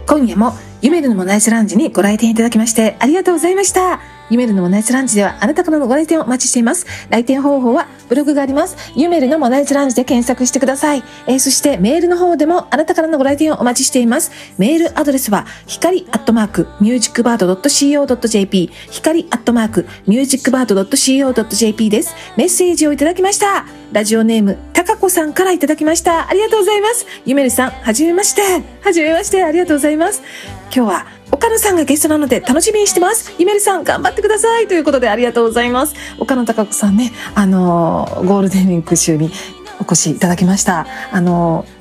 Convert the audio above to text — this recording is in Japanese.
今夜もゆめるのモナイスラウンジにご来店いただきましてありがとうございました。ゆめるのモナイスラウンジではあなたからのご来店をお待ちしています。来店方法はブログがあります。ゆめるのモナイスラウンジで検索してください。そしてメールの方でもあなたからのご来店をお待ちしています。メールアドレスは光@musicbird.co.jp 光@musicbird.co.jp です。メッセージをいただきました。ラジオネームたかこさんからいただきました。ありがとうございます。ゆめるさん、はじめまして。はじめまして。ありがとうございます。今日は岡野さんがゲストなので楽しみにしてます。ゆめるさん頑張ってくださいということでありがとうございます。岡野貴子さんね、ゴールデンウィーク週にお越しいただきました。